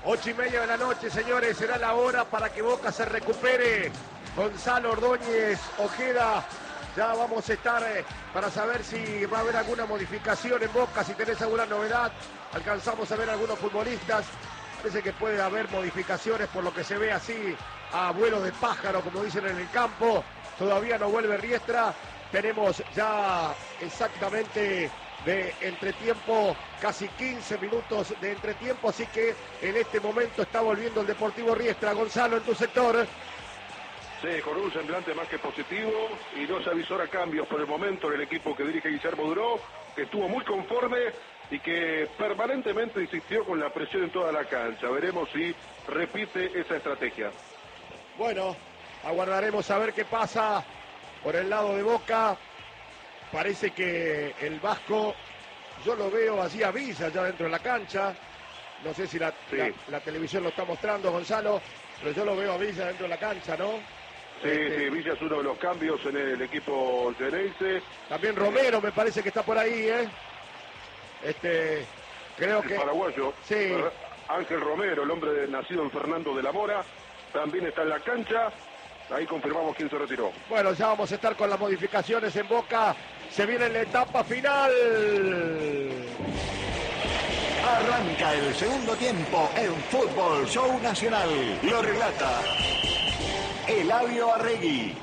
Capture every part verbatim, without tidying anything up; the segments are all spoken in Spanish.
Ocho y media de la noche, señores, será la hora para que Boca se recupere. Gonzalo Ordóñez Ojeda, ya vamos a estar eh, para saber si va a haber alguna modificación en Boca, si tenés alguna novedad. Alcanzamos a ver algunos futbolistas. Parece que puede haber modificaciones por lo que se ve así a vuelo de pájaro, como dicen en el campo. Todavía no vuelve Riestra. Tenemos ya exactamente de entretiempo, casi quince minutos de entretiempo, así que en este momento está volviendo el Deportivo Riestra. Gonzalo, en tu sector. Sí, con un semblante más que positivo y no se avisora cambios por el momento en el equipo que dirige Guillermo Duró, que estuvo muy conforme y que permanentemente insistió con la presión en toda la cancha. Veremos si repite esa estrategia. Bueno, aguardaremos a ver qué pasa por el lado de Boca. Parece que el Vasco, yo lo veo así a Villa ya dentro de la cancha. No sé si la, sí. la, la televisión lo está mostrando, Gonzalo, pero yo lo veo a Villa dentro de la cancha, ¿no? Sí, este... sí, Villa es uno de los cambios en el equipo gerense. También Romero me parece que está por ahí, ¿eh? Este, creo el que... paraguayo. Sí. Ángel Romero, el hombre de, nacido en Fernando de la Mora, también está en la cancha. Ahí confirmamos quién se retiró. Bueno, ya vamos a estar con las modificaciones en Boca. Se viene la etapa final. Arranca el segundo tiempo en Fútbol Show Nacional. Lo relata Eladio Arregui.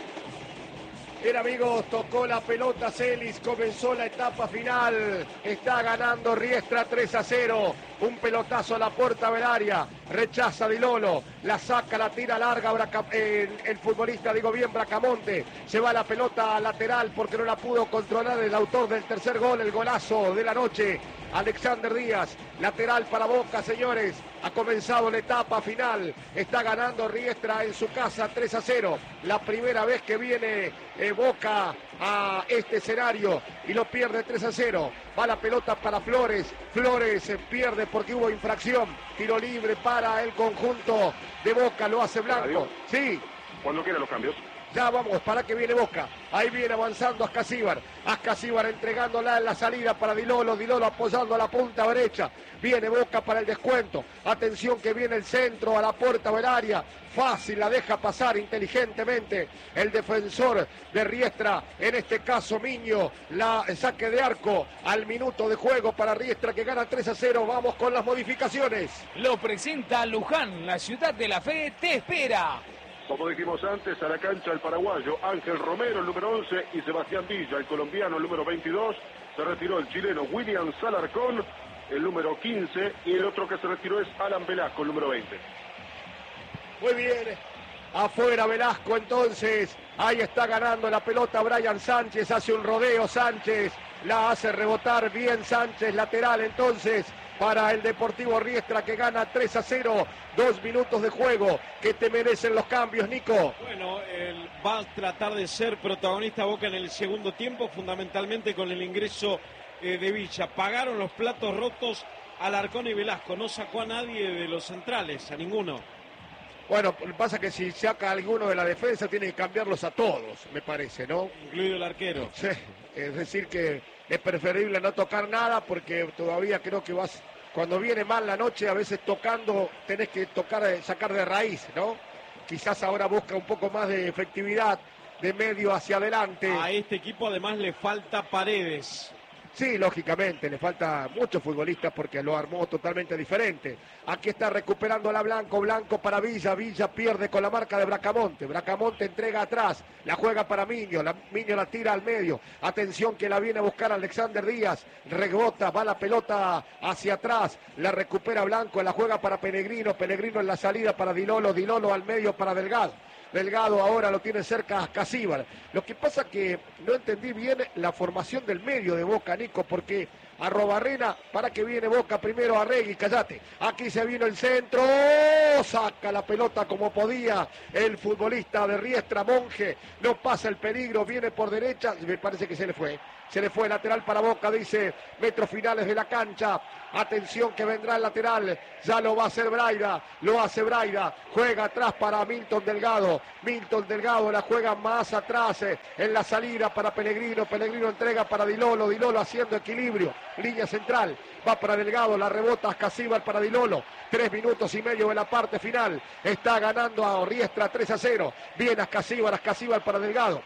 Bien, amigos, tocó la pelota Celis, comenzó la etapa final, está ganando Riestra tres a cero, un pelotazo a la puerta del área, rechaza Di Lolo, la saca, la tira larga, Braca, eh, el futbolista, digo bien, Bracamonte, se va la pelota lateral porque no la pudo controlar el autor del tercer gol, el golazo de la noche, Alexander Díaz, lateral para Boca, señores, ha comenzado la etapa final, está ganando Riestra en su casa tres a cero, la primera vez que viene eh, Boca a este escenario y lo pierde tres a cero, va la pelota para Flores, Flores se pierde porque hubo infracción, tiro libre para el conjunto de Boca, lo hace Blanco, sí. Cuando quieran los cambios. Ya vamos, para que viene Boca. Ahí viene avanzando Ascasíbar. Ascasíbar entregándola en la salida para Di Lolo. Di Lolo apoyando a la punta derecha. Viene Boca para el descuento. Atención que viene el centro a la puerta del área. Fácil, la deja pasar inteligentemente el defensor de Riestra. En este caso Miño. La saque de arco al minuto de juego para Riestra que gana tres a cero. Vamos con las modificaciones. Lo presenta Luján. La ciudad de la fe te espera. Como dijimos antes, a la cancha el paraguayo Ángel Romero, el número once, y Sebastián Villa, el colombiano, el número veintidós. Se retiró el chileno William Salarcón, el número quince, y el otro que se retiró es Alan Velasco, el número veinte. Muy bien, afuera Velasco entonces, ahí está ganando la pelota Brian Sánchez, hace un rodeo Sánchez, la hace rebotar bien Sánchez, lateral entonces para el Deportivo Riestra que gana tres a cero, dos minutos de juego. ¿Qué te merecen los cambios, Nico? Bueno, él va a tratar de ser protagonista Boca en el segundo tiempo, fundamentalmente con el ingreso eh, de Villa. Pagaron los platos rotos Alarcón y Velasco, no sacó a nadie de los centrales, a ninguno. Bueno, pasa que si saca a alguno de la defensa tiene que cambiarlos a todos, me parece, ¿no? Incluido el arquero. Sí, es decir que es preferible no tocar nada porque todavía creo que vas, cuando viene mal la noche, a veces tocando tenés que tocar, sacar de raíz, ¿no? Quizás ahora busca un poco más de efectividad de medio hacia adelante. A este equipo además le falta Paredes. Sí, lógicamente, le falta muchos futbolistas porque lo armó totalmente diferente. Aquí está recuperando la Blanco, Blanco para Villa, Villa pierde con la marca de Bracamonte, Bracamonte entrega atrás, la juega para Miño, la, Miño la tira al medio, atención que la viene a buscar Alexander Díaz, rebota, va la pelota hacia atrás, la recupera Blanco, la juega para Pellegrino, Pellegrino en la salida para Di Lolo, Di Lolo al medio para Delgado. Delgado ahora lo tiene cerca a Casíbar. Lo que pasa que no entendí bien la formación del medio de Boca, Nico, porque a Robarrena, para que viene Boca primero a Regui, cállate. Aquí se vino el centro, ¡oh! Saca la pelota como podía el futbolista de Riestra, Monje, no pasa el peligro, viene por derecha, me parece que se le fue. Se le fue lateral para Boca, dice metros finales de la cancha. Atención que vendrá el lateral. Ya lo va a hacer Braida. Lo hace Braida. Juega atrás para Milton Delgado. Milton Delgado la juega más atrás eh, en la salida para Pellegrino. Pellegrino entrega para Di Lolo. Di Lolo haciendo equilibrio. línea central, va para Delgado, la rebota Ascasíbar para Di Lolo, tres minutos y medio de la parte final, está ganando a Riestra tres a cero, viene Ascasíbar, Ascasíbar para Delgado.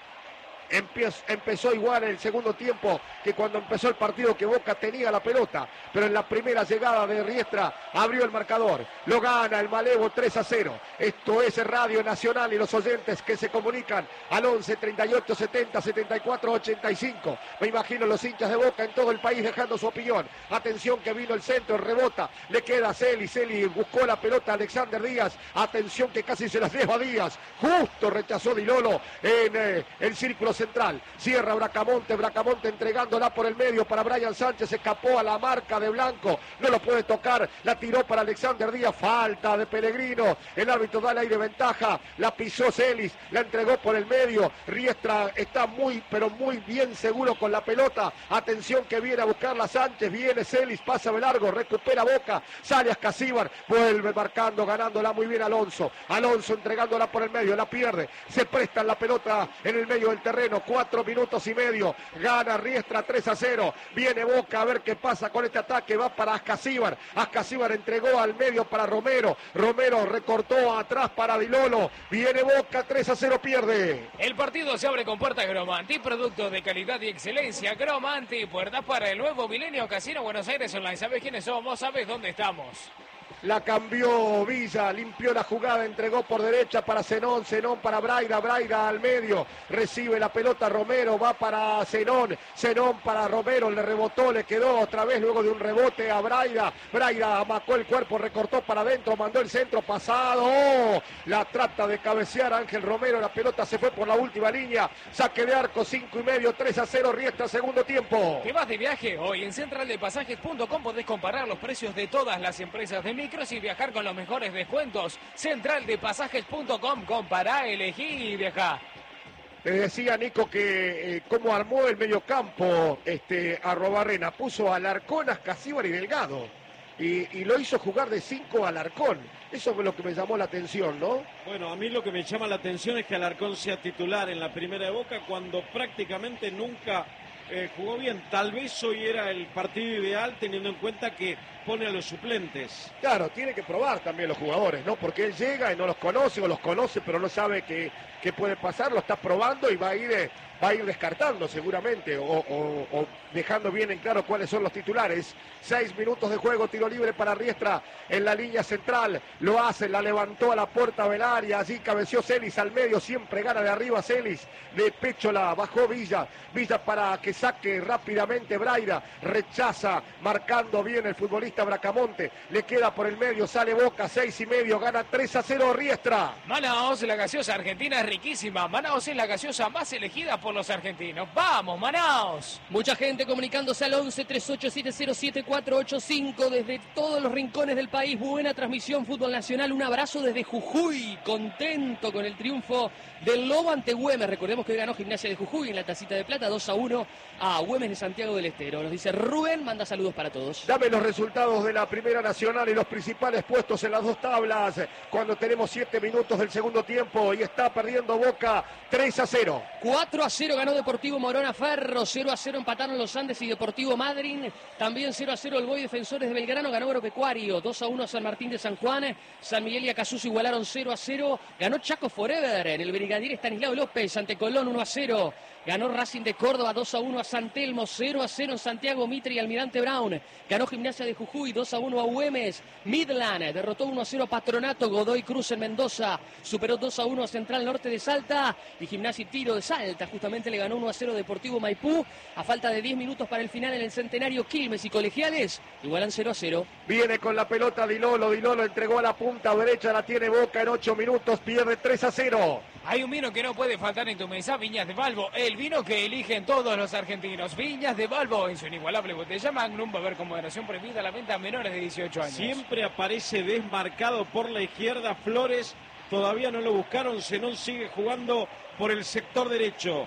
Empezó igual en el segundo tiempo que cuando empezó el partido, que Boca tenía la pelota, pero en la primera llegada de Riestra abrió el marcador, lo gana el Malevo tres a cero. Esto es Radio Nacional y los oyentes que se comunican al once, treinta y ocho, setenta, setenta y cuatro, ochenta y cinco. Me imagino los hinchas de Boca en todo el país dejando su opinión. Atención que vino el centro, rebota, le queda a Celis, Celis buscó la pelota a Alexander Díaz, atención que casi se las lleva Díaz, justo rechazó Di Lolo en eh, el círculo central, cierra Bracamonte, Bracamonte entregándola por el medio para Brian Sánchez, escapó a la marca de Blanco, no lo puede tocar, la tiró para Alexander Díaz, falta de Pellegrino, el árbitro da la aire ventaja, la pisó Celis, la entregó por el medio, Riestra está muy pero muy bien seguro con la pelota, atención que viene a buscarla Sánchez, viene Celis, pasa de largo, recupera Boca, sale Ascasíbar, vuelve marcando, ganándola muy bien Alonso, Alonso entregándola por el medio, la pierde, se presta la pelota en el medio del terreno, cuatro minutos y medio, gana Riestra tres a cero, viene Boca a ver qué pasa con este ataque, va para Ascasíbar, Ascasíbar entregó al medio para Romero, Romero recortó atrás para Di Lolo, viene Boca tres a cero, pierde. El partido se abre con puertas Gromanti, productos de calidad y excelencia, Gromanti, puertas para el nuevo milenio, Casino Buenos Aires Online, ¿sabes quiénes somos? ¿Sabes dónde estamos? La cambió Villa, limpió la jugada, entregó por derecha para Zenón, Zenón para Braida, Braida al medio, recibe la pelota Romero, va para Zenón, Zenón para Romero, le rebotó, le quedó otra vez luego de un rebote a Braida, Braida amacó el cuerpo, recortó para adentro, mandó el centro pasado, oh, la trata de cabecear Ángel Romero, la pelota se fue por la última línea, saque de arco, cinco y medio, tres a cero, Riestra, segundo tiempo. ¿Te vas de viaje? Hoy en central de pasajes punto com podés comparar los precios de todas las empresas de micro y viajar con los mejores descuentos. central de pasajes punto com, compará, elegí y viajá. Le decía Nico que eh, cómo armó el mediocampo este, Arrobarrena, puso a Alarcón, Ascasíbar y Delgado, y, y lo hizo jugar de cinco a Alarcón. Eso fue lo que me llamó la atención, ¿no? Bueno, a mí lo que me llama la atención es que Alarcón sea titular en la primera de Boca cuando prácticamente nunca eh, jugó bien. Tal vez hoy era el partido ideal teniendo en cuenta que pone a los suplentes. Claro, tiene que probar también los jugadores, ¿no? Porque él llega y no los conoce, o los conoce pero no sabe qué, qué puede pasar, lo está probando y va a ir, eh, va a ir descartando seguramente, o, o, o dejando bien en claro cuáles son los titulares. Seis minutos de juego, tiro libre para Riestra en la línea central, lo hace, la levantó a la puerta del área, allí cabeció Celis al medio, siempre gana de arriba Celis, de pecho la bajó Villa, Villa para que saque rápidamente Braida, rechaza, marcando bien el futbolista Bracamonte, le queda por el medio, sale Boca, seis y medio, gana tres a cero Riestra. Manaos, la gaseosa argentina es riquísima. Manaos es la gaseosa más elegida por los argentinos. ¡Vamos, Manaos! Mucha gente comunicándose al once, treinta y ocho, setenta, cero siete, cuatro ocho cinco desde todos los rincones del país. Buena transmisión, fútbol nacional. Un abrazo desde Jujuy, contento con el triunfo del Lobo ante Güemes. Recordemos que hoy ganó Gimnasia de Jujuy en la tacita de plata, dos a uno a Güemes de Santiago del Estero. Nos dice Rubén, manda saludos para todos. Dame los resultados de la Primera Nacional y los principales puestos en las dos tablas cuando tenemos siete minutos del segundo tiempo y está perdiendo Boca tres a cero. cuatro a cero ganó Deportivo Morona Ferro, cero a cero empataron los Andes y Deportivo Madryn, también cero a cero el Boy Defensores de Belgrano, ganó Agropecuario, dos a uno San Martín de San Juan, San Miguel y Acasús igualaron cero a cero, ganó Chaco Forever en el Brigadier Estanislao López ante Colón uno a cero, ganó Racing de Córdoba dos a uno a San Telmo, cero a cero en Santiago Mitre y Almirante Brown, ganó Gimnasia de Jujuy dos a uno a Güemes, Midland derrotó uno a cero a Patronato, Godoy Cruz en Mendoza superó dos a uno a Central Norte de Salta y Gimnasia y Tiro de Salta justamente le ganó uno a cero Deportivo Maipú, a falta de diez minutos para el final en el Centenario. Quilmes y Colegiales igualan cero a cero. Viene con la pelota Di Lolo, Di Lolo entregó a la punta derecha, la tiene Boca en ocho minutos, pierde tres a cero. Hay un vino que no puede faltar en tu mesa, Viñas de Balbo, el vino que eligen todos los argentinos. Viñas de Balbo, en su inigualable botella Magnum, va a haber con moderación prohibida la venta a menores de dieciocho años. Siempre aparece desmarcado por la izquierda Flores, todavía no lo buscaron, Zenón sigue jugando por el sector derecho.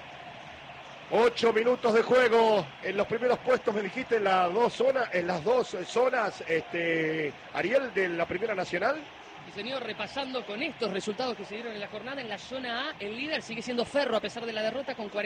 Ocho minutos de juego en los primeros puestos, me dijiste, en las dos zonas, en las dos zonas, este, Ariel, de la Primera Nacional. Y señor, repasando con estos resultados que se dieron en la jornada, en la zona A, el líder sigue siendo Ferro a pesar de la derrota con cuarenta.